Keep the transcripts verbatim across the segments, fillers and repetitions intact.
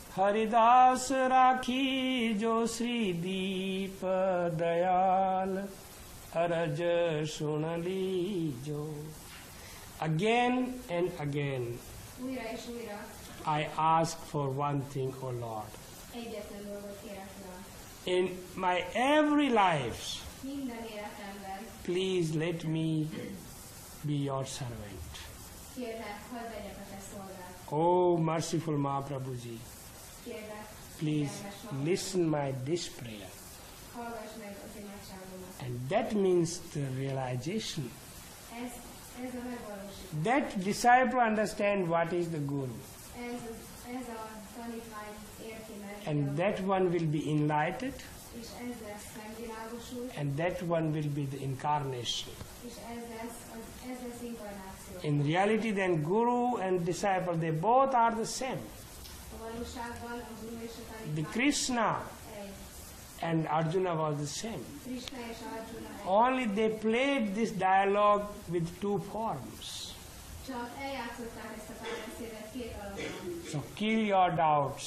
हरिदास राखी जो श्री दीप दयाल अरज सुन लीजो. Again and again Újra és újra I ask for one thing, O Lord. egyetlen dolgot kérek, Uram. In my every life, Minden életemben please let me be your servant. kérlek, hadd legyek a te szolgád. Oh, merciful Mahaprabhuji, Kérlek, please kegyelmes Mahaprabhu, listen my this prayer. hallgass meg az imádságomat. And that means the realization. Ez, ez a megvalósítás. That disciple understand what is the Guru. Ez, ez a tanítvány érti meg, And that one will be enlightened. és ez lesz megvilágosult, And that one will be the incarnation. és ez lesz, az, ez lesz inkarnáció. In reality, then Guru and disciple, they both are the same. A valóságban a Guru és a The tanítvány Krishna egy. and Arjuna was the same. Krishna és Arjuna egy. Only they played this dialogue with two forms. Csak eljátszották ezt a párbeszédet két alapon. So kill your doubts.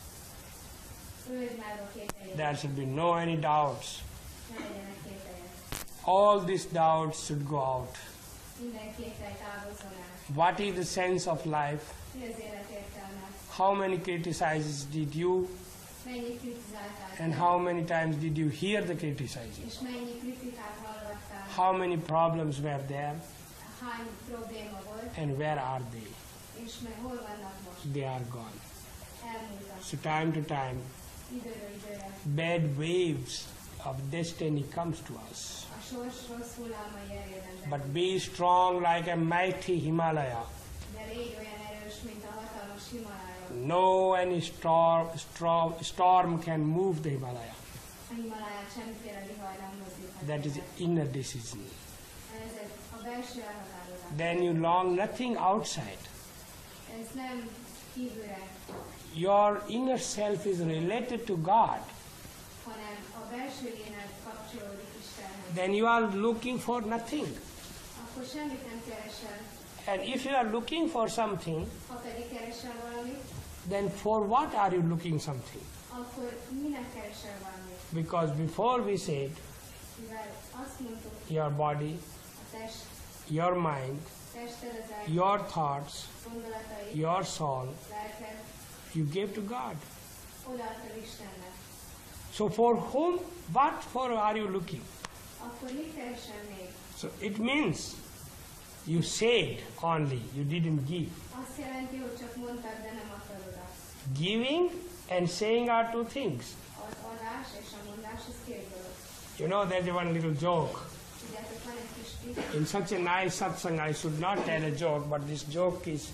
Öld meg a kételyeket. There should be no any doubts. Ne legyenek kételyek. All these doubts should go out. Minden kétely távozzon el. What is the sense of life? Mi az élet értelme? How many criticizes did you, Mennyi kritizáltál? and how many times did you hear the criticizing? És mennyi kritikát hallgattál? How many problems were there, Hány probléma volt? and where are they? És meg hol vannak most? They are gone. Elmúltak. So time to time, Időről időre. bad waves of destiny comes to us. A sors rossz hullámai eljönnek. But be strong like a mighty Himalaya. De légy olyan erős, mint a hatalmas Himalája. No any storm, storm, storm can move the Himalaya. A Himaláját semmiféle vihar nem mozdíthat. That is inner decision. Ez egy, a belső elhatározás. Then you long nothing outside. Ez nem kívülre, Your inner self is related to God. hanem a belső lényed kapcsolódik Istenhez. Then you are looking for nothing. Akkor semmit nem keresel. And if you are looking for something, Ha pedig keresel valamit, then for what are you looking something? akkor minek keresel valamit? Because before we said, Mivel azt mondtuk, your body, a test, your mind, tested az elme, your thoughts, gondolatai, your soul, lelked, you gave to God. odaadtad Istennek. So for whom, what for are you looking? Akkor mit keresel még? So it means you said only, you didn't give. Azt jelenti, hogy csak mondtad, de nem adtad oda. Giving and saying are two things. Az adás és a mondás, ez két dolog. You know, there's one little joke. Tudjátok, van egy kis vicc. In such a nice satsang, I should not tell a joke, but this joke is,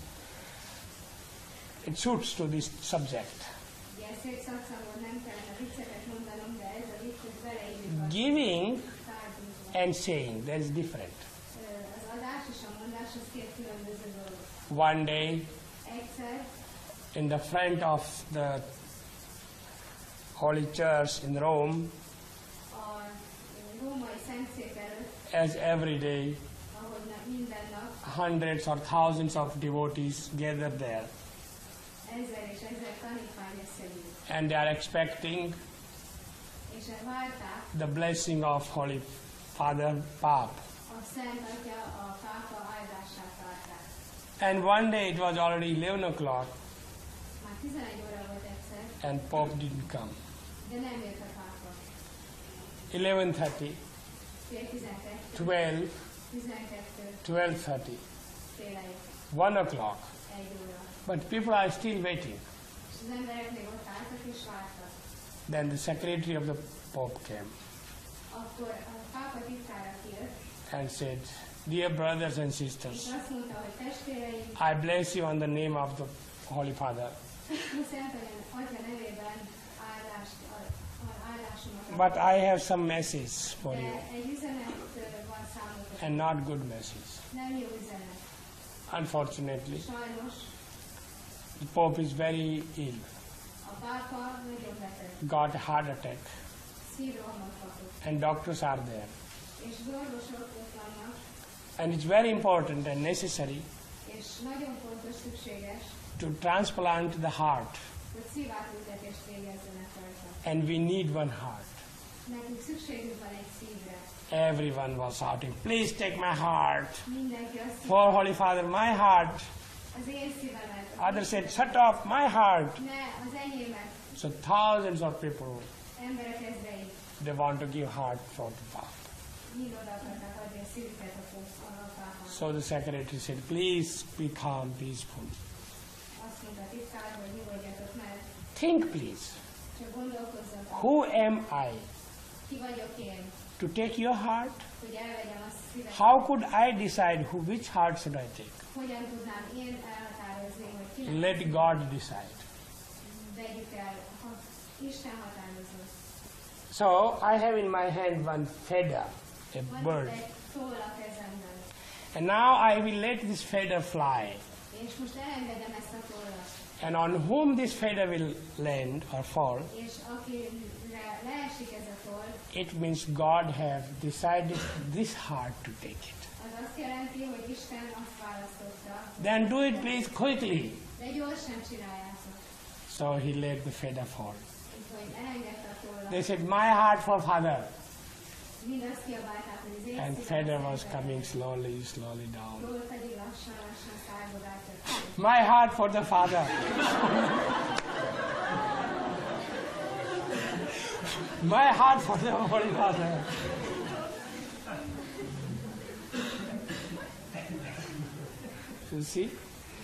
it suits to this subject. Ilyen szép szakszangon nem kellene vicceket mondanom, de ez a vicc, ez beleillik a Giving tárgyunkba. and saying, that is different. Ö, Az adás és a mondás, az két különböző dolog. One day, Egyszer in the front of the Holy Church in Rome, a római szentszék előtt, as every day, ahogy na- minden nap hundreds or thousands of devotees gather there, ezer és ezer tanítvány összegyűlt. and they are expecting És várták the blessing of Holy Father Pap. a Szent Atya, a pápa áldását várták. And one day it was already eleven o'clock, Már tizenegy óra volt egyszer, and Pope didn't come. de nem jött a pápa. eleven thirty, Fél tizenkettő, twelve, tizenkettő, twelve thirty, fél egy, one o'clock. egy óra. But people are still waiting. És az emberek még ott álltak és vártak. Then the secretary of the Pope came Akkor a pápa titkára kijött, and said, "Dear brothers and és sisters, azt mondta, hogy testvéreim, I bless you on the name of the Holy Father. a Szent Atya nevében áldást, a- a áldásomat But I have some message for De you, egy üzenet ö, van számotokra. and not good message. Nem jó üzenet. Unfortunately, Sajnos the Pope is very ill, a pápa nagyon beteg. got a heart attack, Szívrohamot kapott. and doctors are there. És az orvosok ott vannak, And it's very important and necessary és nagyon fontos, szükséges, to transplant the heart hogy szívátültetést végezzenek rajta. And we need one heart. Nekünk szükségünk van egy szívre. Everyone was shouting, please take my heart. Mindenki azt hisz, For Holy Father, my heart. az én szívemet. Others said, shut up, my heart. Ne, az enyémet. So thousands of people, Emberek ezrei they want to give heart for the Papa. mind oda akarnak adni a szívüket a pápának. So the secretary said, please be calm, peaceful. Azt mondta a titkár, hogy nyugodjatok meg, Think, please, csak gondolkozzatok. who am I Ki vagyok én, to take your heart? hogy elvegyem a szívet? How could I decide who, which heart should I take? Hogyan tudnám én elhatározni, hogy kinek Let God decide. vegyük el, ha Isten határozza. So I have in my hand one feather, a Van bird. itt egy toll a kezemben, And now I will let this feather fly. és most elengedem ezt a tollat, And on whom this feather will land or fall, és akire leesik ez a toll, it means God have decided this heart to take it. az azt jelenti, hogy Isten azt választotta, Then do it please quickly. de gyorsan csináljátok. So he let the feather fall. Úgyhogy elengedte a tollat. They said, my heart for Father. Mind azt kiabálták, hogy az én And szívem feather was szenved. coming slowly, slowly down. Toll pedig lassan-lassan szárba váltott. My heart for the Father. My heart for the Holy Father. You see?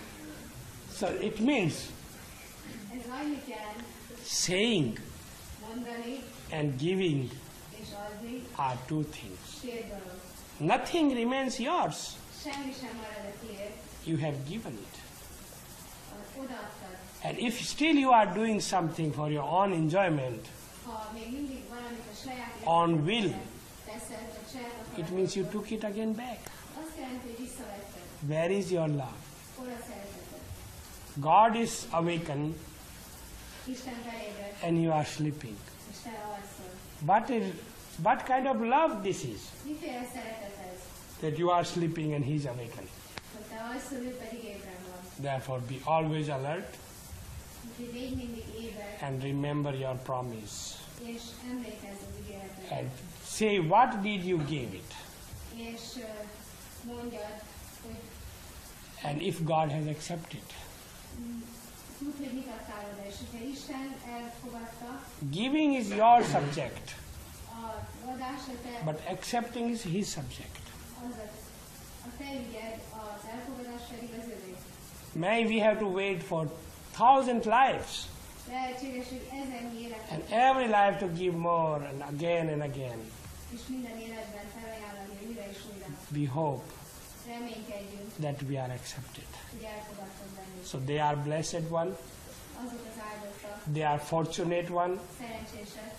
So it means Ez annyit jelent, saying mondani and giving és adni, are two things. két dolog. Nothing remains yours. Semmi sem marad a tiéd, You have given it. odaadtad. And if still you are doing something for your own enjoyment, Ha még mindig valamit a saját On életedben will. teszed, a saját it akaratodból, means you took it again back. azt jelenti, hogy visszavetted. Where is your love? Hol a szereteted? God is awakened Isten felébredt, and you are sleeping. és te alszol. What is what kind of love this is? Miféle szeretet ez? That you are sleeping and he is awakened. Hogy te alszol, ő pedig ébren van. Therefore be always alert Úgyhogy légy mindig éber, and remember your promise. és emlékezz az ígéretre. And say what did you give it? És ö, mondjad, hogy And if God has accepted. mm, tudd, hogy mit adtál oda, és hogyha Isten elfogadta, Giving is your subject, a adás a te, but accepting is his subject. az a, a te ügyed, az elfogadás pedig az övé. May we have to wait for thousand lives Lehetséges, hogy ezernyi élet, and every life to give more and again and again. és minden életben felajánlani újra és újra. We hope Reménykedjünk, that we are accepted. hogy elfogadtad bennünk. So they are blessed one, Azok az áldottak, they are fortunate one szerencsések,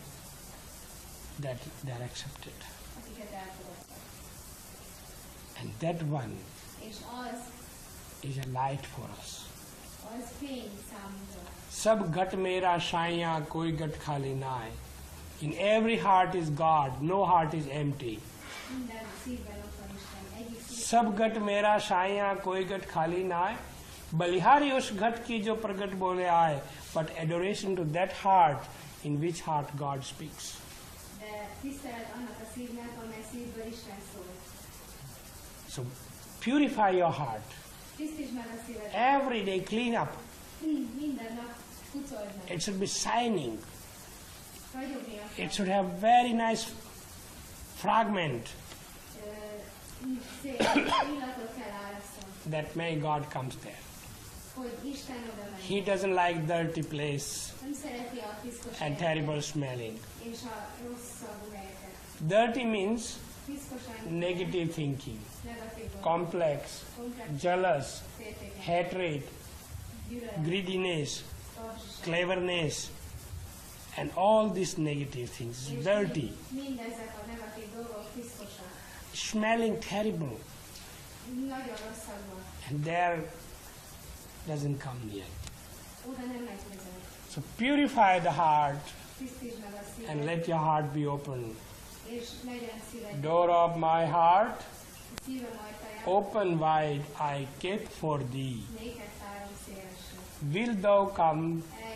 that they are accepted. akiket elfogadtak. And that one És az, is a light for us. az fény számunkra. Sab ghat mera shaiya koi ghat khali naai. In every heart is God, no heart is empty. Minden szívben ott van Isten. Egyik szív, सब घट मेरा साइया कोई घट खाली ना आए बलिहारी उस घट की जो प्रगट बोले आए but adoration to that heart in which heart God speaks. de tisztelet annak a szívnek, amely szívből Isten szól. So purify your heart. Tisztítsd meg a szívedet. Every day clean up. Minden nap pucold meg. It should be shining. Ragyognia kell. It should have very nice fragment Ö, Szép illatot kell árasztani, that may God comes there. hogy Isten oda megy. He doesn't like dirty place Nem szereti a piszkos and helyeket terrible smelling. és a rossz szagú helyeket. Dirty means Piszkosan negative thinking, negatív dolgok, complex, komplex, jealous, féltékeny, hatred, gyűlölet, greediness, tartozás. cleverness, and all these negative things. És It's dirty, mindezek a negatív dolgok piszkosak. smelling terrible, Nagyon rossz szagúak. and there doesn't come near. Oda nem megy hozzá. So purify the heart Tisztítsd meg a szívet, and let your heart be open. és legyen szíved. Door of my heart, A szívem ajtaját open wide, I kept for thee. néked tárom szélesre. Wilt thou come Eljössz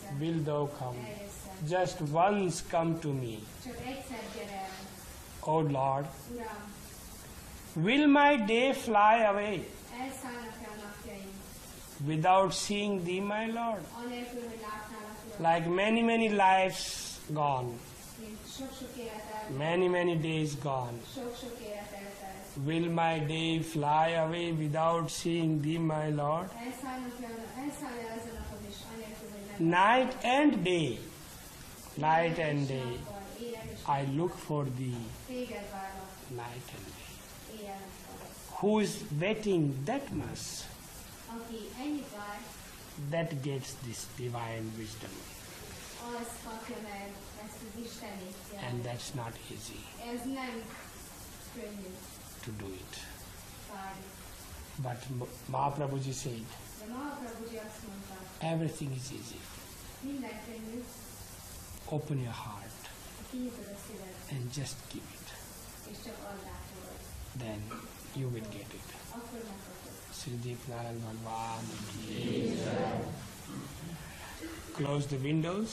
eljössze, will thou come. eljössze. Just once come to me, Csak egyszer gyere el, O Lord. Uram, Will my day fly away elszállnak-e a napjaim, without seeing thee, my Lord? anélkül, hogy látnálak, Uram, Like many, many lives gone, mint sok-sok élet el, many, many days gone. sok-sok élet eltelt. Will my day fly away without seeing thee, my Lord? Elszállnak-e a- elszáll el ez a napod is, anélkül, hogy meg Night and day, night and day, nappal, éjjel és I look for thee, téged várlak, night and day. éjjel-nappal. Who is waiting that much, Aki ennyit vár, that gets this divine wisdom. az kapja meg ezt az isteni And jelent. that's not easy Ez nem könnyű to do it. várni. But M- Mahaprabhuji said, De Mahaprabhuji azt mondta, everything is easy. minden könnyű, Open your heart ha kinyitod a szíved, and just give it. és csak add át magad. Then you will get it. Akkor megkapod. Sridip Narayan Bhagwan ki jai. Close the windows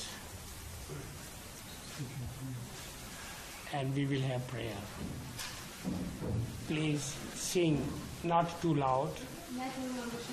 and we will have prayer. Please sing not too loud. Ne túl hangosan